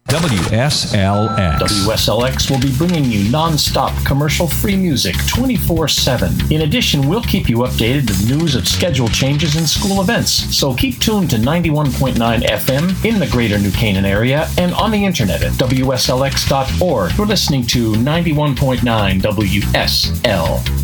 WSLX. WSLX will be bringing you non-stop commercial-free music 24/7. In addition, we'll keep you updated with news of schedule changes and school events. So keep tuned to 91.9 FM in the greater New Canaan area and on the internet at WSLX.org. You're listening to 91.9 WSL.